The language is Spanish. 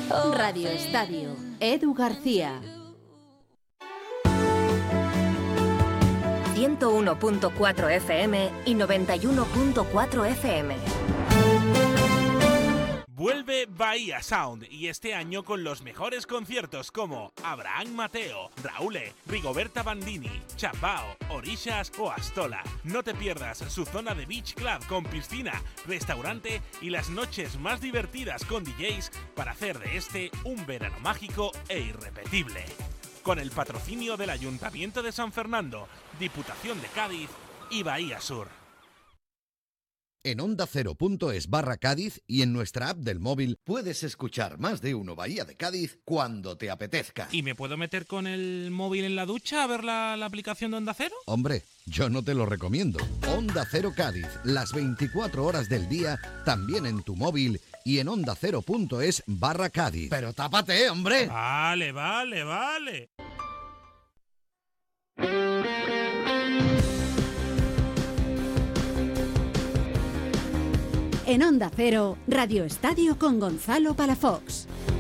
Radio Estadio, Edu García. 101.4 FM y 91.4 FM. Vuelve Bahía Sound y este año con los mejores conciertos como Abraham Mateo, Raúle, Rigoberta Bandini, Chambao, Orishas o Astola. No te pierdas su zona de Beach Club con piscina, restaurante y las noches más divertidas con DJs para hacer de este un verano mágico e irrepetible. Con el patrocinio del Ayuntamiento de San Fernando, Diputación de Cádiz y Bahía Sur. En ondacero.es/Cádiz y en nuestra app del móvil puedes escuchar Más de Uno Bahía de Cádiz cuando te apetezca. ¿Y me puedo meter con el móvil en la ducha a ver la aplicación de Onda Cero? Hombre, yo no te lo recomiendo. Onda Cero Cádiz, las 24 horas del día, también en tu móvil y en ondacero.es/Cádiz. Pero tápate, hombre. Vale. En Onda Cero, Radio Estadio con Gonzalo Palafox.